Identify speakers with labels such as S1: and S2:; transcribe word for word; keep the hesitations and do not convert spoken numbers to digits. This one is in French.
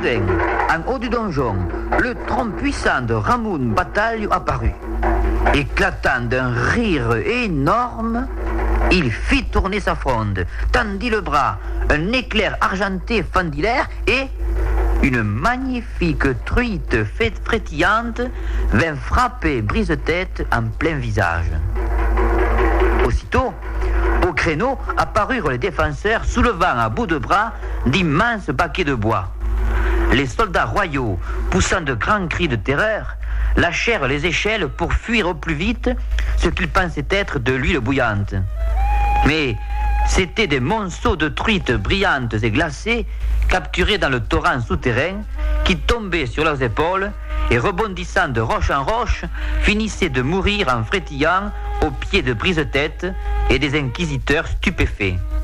S1: soudain, en haut du donjon, le tronc puissant de Ramoun Bataille apparut. Éclatant d'un rire énorme, il fit tourner sa fronde, tendit le bras, un éclair argenté fendit l'air et une magnifique truite frétillante vint frapper Brise-Tête en plein visage. Aussitôt, au créneau apparurent les défenseurs soulevant à bout de bras d'immenses baquets de bois. Les soldats royaux, poussant de grands cris de terreur, lâchèrent les échelles pour fuir au plus vite ce qu'ils pensaient être de l'huile bouillante. Mais c'étaient des monceaux de truites brillantes et glacées capturées dans le torrent souterrain qui tombaient sur leurs épaules et rebondissant de roche en roche finissaient de mourir en frétillant aux pieds de Brise-Tête et des inquisiteurs stupéfaits.